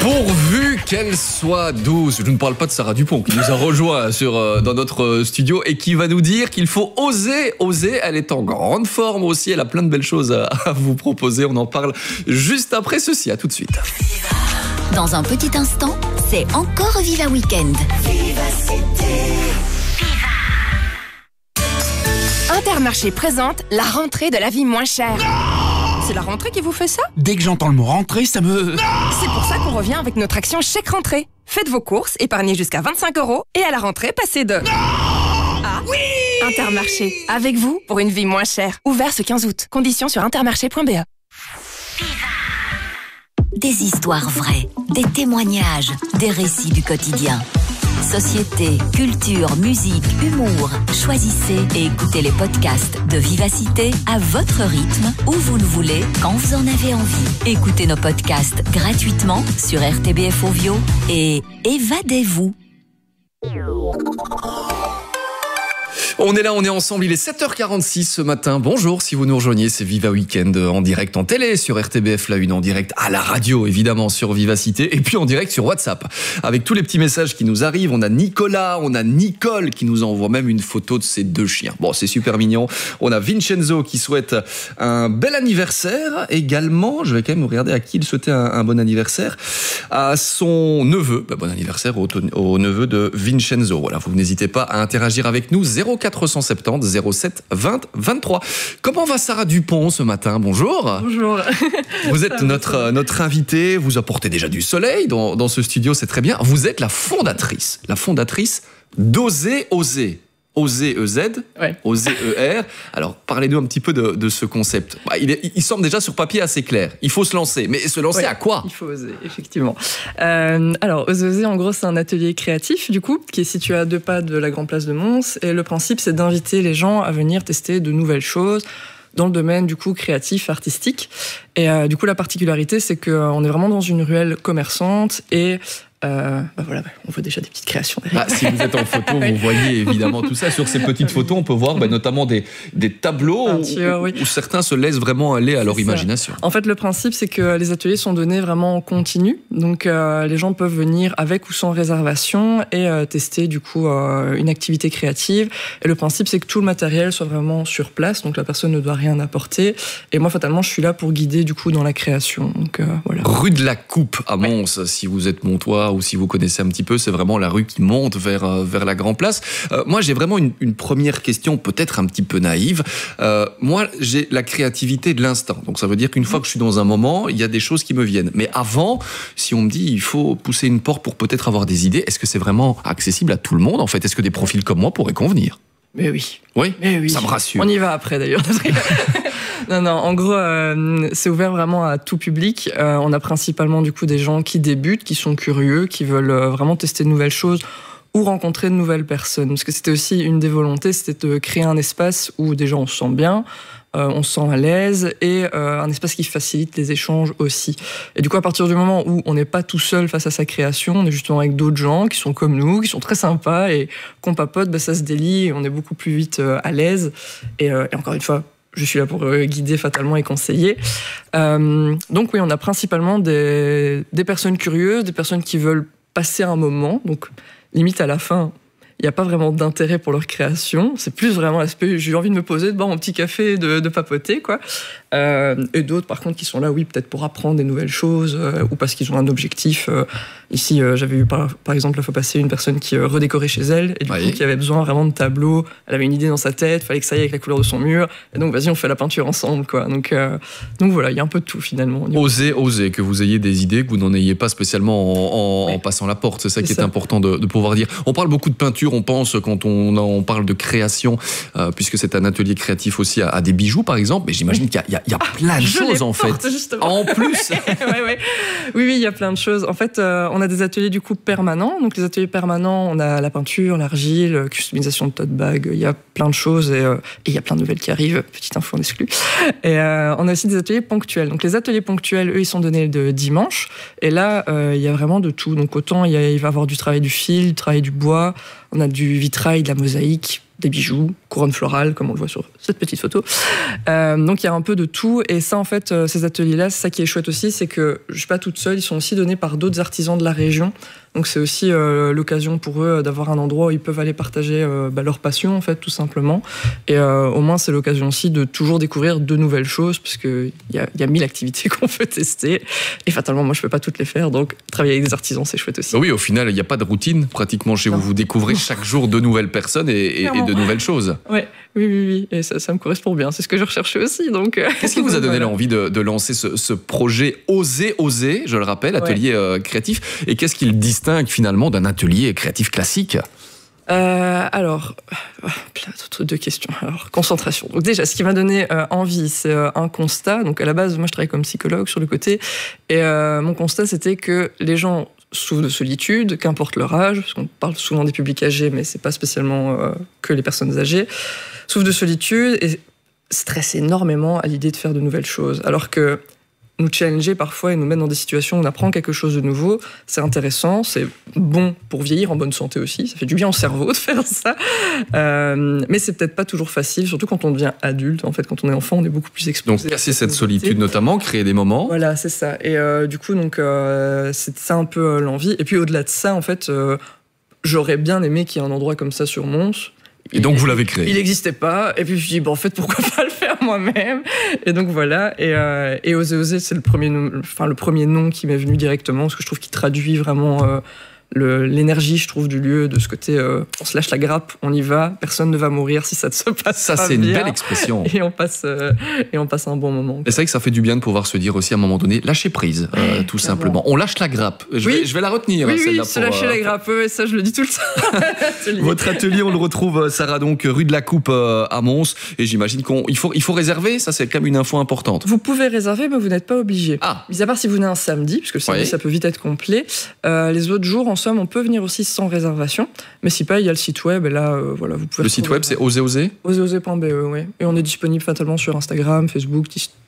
Pourvu qu'elle soit douce. Je ne parle pas de Sarah Dupont qui nous a rejoint dans notre studio et qui va nous dire qu'il faut oser. Elle est en grande forme aussi. Elle a plein de belles choses à vous proposer. On en parle juste après ceci. À tout de suite. Dans un petit instant, c'est encore Viva Weekend. Intermarché présente la rentrée de la vie moins chère. C'est la rentrée qui vous fait ça? Dès que j'entends le mot rentrée, ça me... C'est pour ça qu'on revient avec notre action chèque rentrée. Faites vos courses, épargnez jusqu'à 25 € et à la rentrée, passez de... Ah oui! Intermarché, avec vous pour une vie moins chère. Ouvert ce 15 août. Conditions sur intermarché.be. Des histoires vraies, des témoignages, des récits du quotidien. Société, culture, musique, humour. Choisissez et écoutez les podcasts de Vivacité à votre rythme, où vous le voulez, quand vous en avez envie. Écoutez nos podcasts gratuitement sur RTBF Ovio et évadez-vous. On est là, on est ensemble, il est 7h46 ce matin. Bonjour, si vous nous rejoignez, c'est Viva Weekend en direct en télé sur RTBF, la 1, en direct à la radio, évidemment, sur Vivacité, et puis en direct sur WhatsApp. Avec tous les petits messages qui nous arrivent, on a Nicolas, on a Nicole qui nous envoie même une photo de ses 2 chiens. Bon, c'est super mignon. On a Vincenzo qui souhaite un bel anniversaire également. Je vais quand même regarder à qui il souhaitait un bon anniversaire. À son neveu, bon anniversaire au neveu de Vincenzo. Voilà, vous n'hésitez pas à interagir avec nous. 0470 07 20 23. Comment va Sarah Dupont ce matin? Bonjour. Bonjour. Vous êtes notre invitée, vous apportez déjà du soleil dans ce studio, c'est très bien. Vous êtes la fondatrice d'Oser Oser. Oser EZ, ouais. Oser ER. Alors, parlez-nous un petit peu de ce concept. Il semble déjà sur papier assez clair. Il faut se lancer. Mais se lancer à quoi? Il faut oser, effectivement. Alors, Oser, en gros, c'est un atelier créatif, du coup, qui est situé à 2 pas de la Grande Place de Mons. Et le principe, c'est d'inviter les gens à venir tester de nouvelles choses dans le domaine, du coup, créatif, artistique. Et du coup, la particularité, c'est qu'on est vraiment dans une ruelle commerçante et... voilà, on voit déjà des petites créations derrière. Si vous êtes en photo, vous voyez évidemment tout ça. Sur ces petites photos, on peut voir notamment des tableaux où certains se laissent vraiment aller à leur imagination. En fait, le principe, c'est que les ateliers sont donnés vraiment en continu. Donc, les gens peuvent venir avec ou sans réservation et tester du coup une activité créative. Et le principe, c'est que tout le matériel soit vraiment sur place. Donc, la personne ne doit rien apporter. Et moi, fatalement, je suis là pour guider du coup dans la création. Donc, voilà. Rue de la Coupe à Mons, si vous êtes montois ou si vous connaissez un petit peu, c'est vraiment la rue qui monte vers la Grand Place. Moi, j'ai vraiment une première question, peut-être un petit peu naïve. Moi, j'ai la créativité de l'instant. Donc, ça veut dire qu'une fois que je suis dans un moment, il y a des choses qui me viennent. Mais avant, si on me dit il faut pousser une porte pour peut-être avoir des idées, est-ce que c'est vraiment accessible à tout le monde, en fait? Est-ce que des profils comme moi pourraient convenir? Mais oui. Oui, mais oui. Ça me rassure. On y va après, d'ailleurs. Non, en gros, c'est ouvert vraiment à tout public. On a principalement, du coup, des gens qui débutent, qui sont curieux, qui veulent vraiment tester de nouvelles choses ou rencontrer de nouvelles personnes. Parce que c'était aussi une des volontés, c'était de créer un espace où déjà on se sent bien, on se sent à l'aise, et un espace qui facilite les échanges aussi. Et du coup, à partir du moment où on n'est pas tout seul face à sa création, on est justement avec d'autres gens qui sont comme nous, qui sont très sympas, et qu'on papote, ça se délie, et on est beaucoup plus vite à l'aise. Et encore une fois, je suis là pour guider fatalement et conseiller. Donc oui, on a principalement des personnes curieuses, des personnes qui veulent passer un moment, donc limite à la fin, il n'y a pas vraiment d'intérêt pour leur création. C'est plus vraiment l'aspect, j'ai envie de me poser, de boire mon petit café, de papoter, quoi. Et d'autres, par contre, qui sont là, oui, peut-être pour apprendre des nouvelles choses, ou parce qu'ils ont un objectif. Ici, j'avais eu, par exemple, la fois passée, une personne qui redécorait chez elle, et du coup, qui avait besoin vraiment de tableaux. Elle avait une idée dans sa tête, il fallait que ça aille avec la couleur de son mur. Et donc, vas-y, on fait la peinture ensemble, quoi. Donc voilà, il y a un peu de tout, finalement. Oser, que vous ayez des idées, que vous n'en ayez pas spécialement en passant la porte. C'est ça qui est important de pouvoir dire. On parle beaucoup de peinture, on pense, quand on parle de création, puisque c'est un atelier créatif aussi à des bijoux, par exemple, mais j'imagine qu'il y a plein de choses, en fait. Justement. En plus Oui, il y a plein de choses. En fait, on a des ateliers, du coup, permanents. Donc, les ateliers permanents, on a la peinture, l'argile, customisation de tote bag, il y a plein de choses, et il y a plein de nouvelles qui arrivent. Petite info en exclu. Et on a aussi des ateliers ponctuels. Donc, les ateliers ponctuels, eux, ils sont donnés le dimanche. Et là, il y a vraiment de tout. Donc, autant il va y avoir du travail du fil, du travail du bois, On a du vitrail, de la mosaïque, des bijoux, couronne florale, comme on le voit sur cette petite photo. Donc il y a un peu de tout. Et ça, en fait, ces ateliers-là, c'est ça qui est chouette aussi, c'est que je suis pas toute seule, ils sont aussi donnés par d'autres artisans de la région. Donc c'est aussi l'occasion pour eux d'avoir un endroit où ils peuvent aller partager leur passion, en fait, tout simplement. Et au moins, c'est l'occasion aussi de toujours découvrir de nouvelles choses, parce qu'il y a 1000 activités qu'on peut tester. Et fatalement, moi, je peux pas toutes les faire. Donc travailler avec des artisans, c'est chouette aussi. Bah oui, au final, il n'y a pas de routine pratiquement chez vous. Vous découvrez chaque jour de nouvelles personnes et de nouvelles choses. Ouais, oui. Et ça me correspond bien. C'est ce que je recherchais aussi. Donc, qu'est-ce qui vous a donné l'envie de lancer ce projet Oser, je le rappelle, atelier créatif. Et qu'est-ce qu'il distingue finalement d'un atelier créatif classique ? Alors, plein de questions. Alors, concentration. Donc déjà, ce qui m'a donné envie, c'est un constat. Donc à la base, moi, je travaille comme psychologue sur le côté. Et mon constat, c'était que les gens souffrent de solitude, qu'importe leur âge, parce qu'on parle souvent des publics âgés, mais c'est pas spécialement que les personnes âgées, souffrent de solitude et stressent énormément à l'idée de faire de nouvelles choses. Alors que nous challenger parfois et nous mettre dans des situations où on apprend quelque chose de nouveau, c'est intéressant, c'est bon pour vieillir en bonne santé aussi, ça fait du bien au cerveau de faire ça, mais c'est peut-être pas toujours facile, surtout quand on devient adulte. En fait, quand on est enfant, on est beaucoup plus exposé. Donc casser cette solitude notamment, créer des moments. Voilà, c'est ça. Et du coup, donc c'est ça un peu l'envie. Et puis au-delà de ça, en fait, j'aurais bien aimé qu'il y ait un endroit comme ça sur Mons. Et donc vous l'avez créé. Il n'existait pas. Et puis je me suis dit, en fait, pourquoi pas le faire moi-même ? Et donc voilà. Et Oser, c'est le premier nom qui m'est venu directement, parce que je trouve qu'il traduit vraiment l'énergie, je trouve, du lieu, de ce côté, on se lâche la grappe, on y va, personne ne va mourir si ça ne se passe pas bien. Ça, c'est une belle expression. Et on passe un bon moment. Et c'est vrai que ça fait du bien de pouvoir se dire aussi à un moment donné, lâcher prise, tout simplement. On lâche la grappe. Je vais la retenir, celle-là. Oui, se lâcher la grappe, ça je le dis tout le temps. Votre atelier, on le retrouve, Sarah, donc rue de la Coupe à Mons. Et j'imagine qu'il faut réserver, ça c'est quand même une info importante. Vous pouvez réserver, mais vous n'êtes pas obligé. Ah. Mis à part si vous venez un samedi, parce que le samedi ça peut vite être complet. Les autres jours, en somme, on peut venir aussi sans réservation. Mais si pas, il y a le site web, et là, voilà, vous pouvez... Le site web, c'est Oser ? Oser.be, oui. Et on est disponible fatalement sur Instagram, Facebook,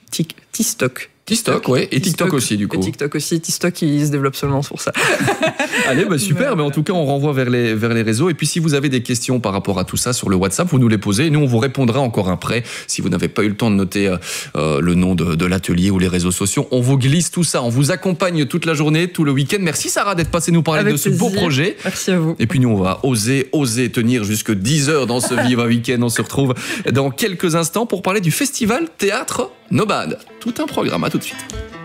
TikTok. Et TikTok aussi, du coup. Et TikTok aussi. TikTok, il se développe seulement pour ça. Allez, super. Mais en tout cas, on renvoie vers les réseaux. Et puis, si vous avez des questions par rapport à tout ça sur le WhatsApp, vous nous les posez. Et nous, on vous répondra encore après. Si vous n'avez pas eu le temps de noter le nom de l'atelier ou les réseaux sociaux, on vous glisse tout ça. On vous accompagne toute la journée, tout le week-end. Merci, Sarah, d'être passée nous parler de ce beau projet. Merci à vous. Et puis, nous, on va oser tenir jusque 10h dans ce Viva Week-end. On se retrouve dans quelques instants pour parler du festival Théâtre Nomade. Tout un programme. À tout de suite.